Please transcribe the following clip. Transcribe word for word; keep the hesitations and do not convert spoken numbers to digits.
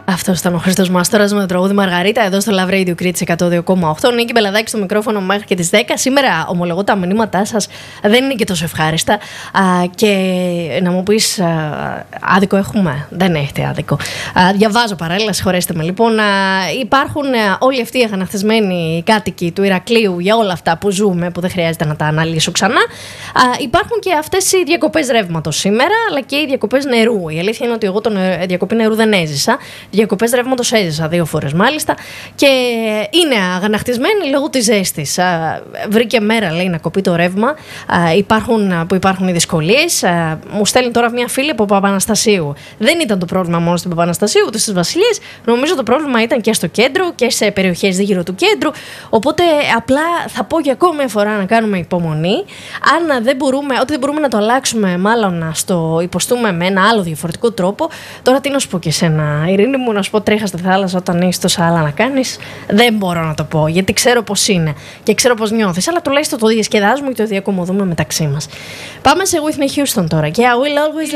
Αυτό ήταν ο Χρήστος Μάστορας με το τραγούδι Μαργαρίτα εδώ στο Love Radio Κρήτης εκατό δύο κόμμα οκτώ. Νίκη Μπελαδάκη στο μικρόφωνο μέχρι και τις δέκα. Σήμερα ομολογώ τα μηνύματά σας δεν είναι και τόσο ευχάριστα. Α, και να μου πεις, α, άδικο έχουμε? Δεν έχετε άδικο. Α, διαβάζω παράλληλα, συγχωρέστε με. Λοιπόν, α, υπάρχουν α, όλοι αυτοί οι αγανακτισμένοι κάτοικοι του Ηρακλείου για όλα αυτά που ζούμε, που δεν χρειάζεται να τα αναλύσω ξανά. Α, υπάρχουν και αυτές οι διακοπές ρεύματος σήμερα, αλλά και οι διακοπές νερού. Η αλήθεια είναι ότι εγώ τον διακοπή νερού δεν έζησα. Διακοπές ρεύματος έζησα δύο φορές μάλιστα. Και είναι αγανακτισμένοι λόγω της ζέστης. Βρήκε μέρα, λέει, να κοπεί το ρεύμα. Υπάρχουν, που υπάρχουν οι δυσκολίες. Μου στέλνει τώρα μια φίλη από Παπαναστασίου. Δεν ήταν το πρόβλημα μόνο στην Παπαναστασίου, ούτε στις Βασιλείες. Νομίζω το πρόβλημα ήταν και στο κέντρο και σε περιοχές γύρω του κέντρου. Οπότε απλά θα πω για ακόμα μια φορά να κάνουμε υπομονή. Αν δεν μπορούμε, ότι δεν μπορούμε να το αλλάξουμε, μάλλον να στο υποστούμε με ένα άλλο διαφορετικό τρόπο. Τώρα τι να σου πω και εσένα, Ειρήνη μου, να σου πω τρέχα στη θάλασσα όταν έχεις τόσα άλλα να κάνεις? Δεν μπορώ να το πω, γιατί ξέρω πώς είναι και ξέρω πώς νιώθεις, αλλά τουλάχιστον το διασκεδάζουμε και το διακομωδούμε μεταξύ μας. Πάμε σε Whitney Houston τώρα και I will always